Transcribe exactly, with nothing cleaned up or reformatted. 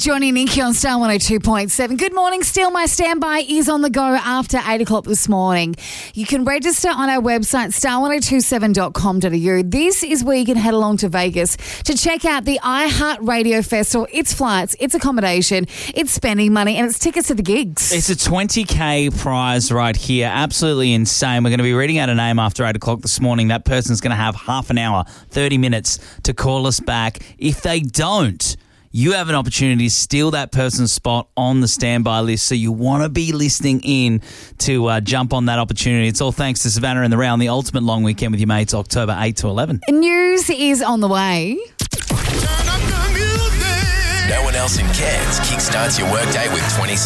Johnny and Nikki on Star one oh two point seven. Good morning. Still, my standby is on the go after eight o'clock this morning. You can register on our website, star one oh two seven dot com dot a u. This is where you can head along to Vegas to check out the iHeartRadio Festival. It's flights, it's accommodation, it's spending money, and it's tickets to the gigs. It's a twenty K prize right here. Absolutely insane. We're going to be reading out a name after eight o'clock this morning. That person's going to have half an hour, thirty minutes to call us back. If they don't, you have an opportunity to steal that person's spot on the standby list, so you want to be listening in to uh, jump on that opportunity. It's all thanks to Savannah and the Round, the ultimate long weekend with your mates, October eighth to eleven. News is on the way. No one else in Cairns kickstarts your workday with twenty